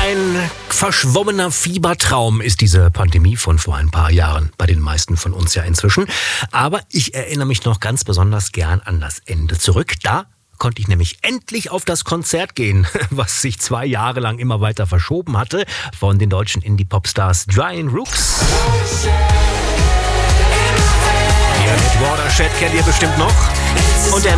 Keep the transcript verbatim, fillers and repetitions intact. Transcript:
Ein verschwommener Fiebertraum ist diese Pandemie von vor ein paar Jahren, bei den meisten von uns ja inzwischen. Aber ich erinnere mich noch ganz besonders gern an das Ende zurück. Da konnte ich nämlich endlich auf das Konzert gehen, was sich zwei Jahre lang immer weiter verschoben hatte, von den deutschen Indie-Pop-Stars Giant Rooks. Ihr mit Watershed kennt ihr bestimmt noch. Und der